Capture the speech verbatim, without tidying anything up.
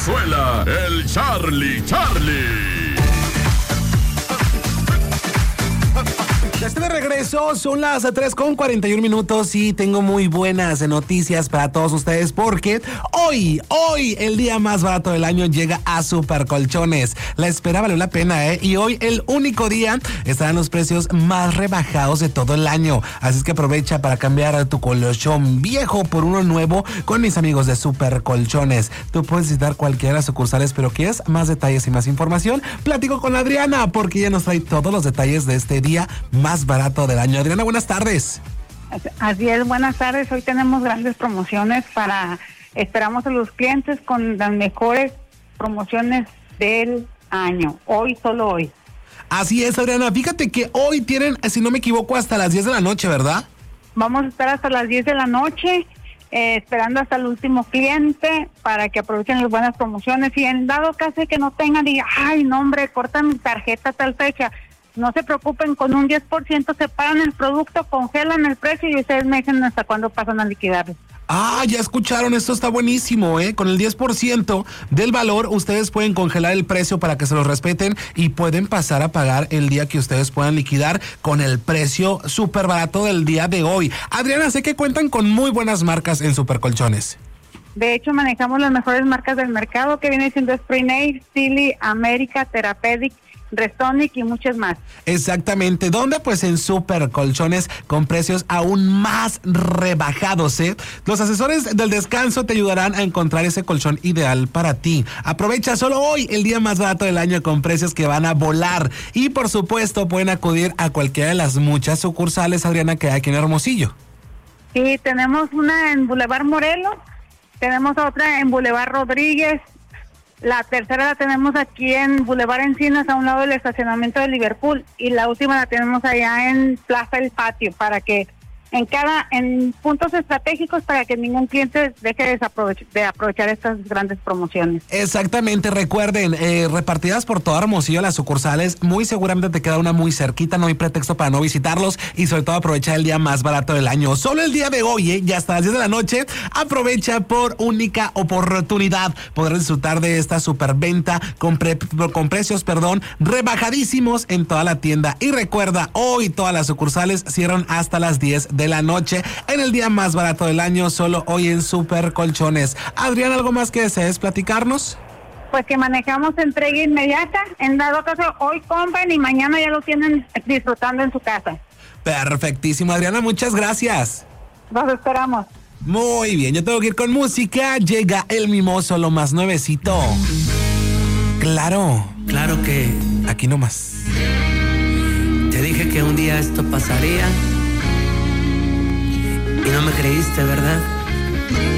Valenzuela, el Charlie Charlie. Ya estoy de regreso, son las tres con cuarenta y un minutos y tengo muy buenas noticias para todos ustedes porque hoy, hoy, el día más barato del año llega a Super Colchones. La espera valió la pena, ¿eh? Y hoy, el único día, estarán los precios más rebajados de todo el año. Así es que aprovecha para cambiar tu colchón viejo por uno nuevo con mis amigos de Super Colchones. Tú puedes visitar cualquiera de las sucursales, pero ¿quieres más detalles y más información? Platico con Adriana porque ella nos trae todos los detalles de este día más más barato del año. Adriana, buenas tardes. Así es, buenas tardes. Hoy tenemos grandes promociones para, esperamos a los clientes con las mejores promociones del año. Hoy, solo hoy. Así es, Adriana. Fíjate que hoy tienen, si no me equivoco, hasta las diez de la noche, ¿verdad? Vamos a estar hasta las diez de la noche, eh, esperando hasta el último cliente para que aprovechen las buenas promociones. Y en dado caso que no tengan, diga, ay, no, hombre, corta mi tarjeta tal fecha. No se preocupen, con un diez por ciento separan el producto, congelan el precio y ustedes me dicen hasta cuándo pasan a liquidarlo. Ah, ya escucharon, esto está buenísimo, ¿eh? Con el diez por ciento del valor, ustedes pueden congelar el precio para que se los respeten y pueden pasar a pagar el día que ustedes puedan liquidar con el precio súper barato del día de hoy. Adriana, sé que cuentan con muy buenas marcas en Super Colchones. De hecho, manejamos las mejores marcas del mercado, que viene siendo Spray Nail, Silly, América, Therapeutic, Restonic y muchas más. Exactamente. ¿Dónde? Pues en Super Colchones con precios aún más rebajados, ¿eh? Los asesores del descanso te ayudarán a encontrar ese colchón ideal para ti. Aprovecha solo hoy el día más barato del año con precios que van a volar. Y por supuesto pueden acudir a cualquiera de las muchas sucursales, Adriana, que hay aquí en Hermosillo. Sí, tenemos una en Boulevard Morelos, tenemos otra en Boulevard Rodríguez. La tercera la tenemos aquí en Boulevard Encinas, a un lado del estacionamiento de Liverpool, y la última la tenemos allá en Plaza El Patio, para que en cada en puntos estratégicos para que ningún cliente deje de, desaprovech- de aprovechar estas grandes promociones. Exactamente, recuerden, eh, repartidas por toda Hermosillo las sucursales, muy seguramente te queda una muy cerquita, no hay pretexto para no visitarlos y sobre todo aprovechar el día más barato del año. Solo el día de hoy, eh, ya hasta las diez de la noche, aprovecha por única oportunidad poder disfrutar de esta superventa con, pre- con precios, perdón, rebajadísimos en toda la tienda. Y recuerda, hoy todas las sucursales cierran hasta las diez de la noche en el día más barato del año, solo hoy en Super Colchones. Adrián, ¿algo más que desees platicarnos? Pues que manejamos entrega inmediata, en dado caso hoy compran y mañana ya lo tienen disfrutando en su casa. Perfectísimo, Adriana, muchas gracias. Los esperamos. Muy bien, yo tengo que ir con música. Llega el mimoso, lo más nuevecito. Claro, Claro que aquí nomás. te dije que un día esto pasaría y no me creíste, ¿verdad?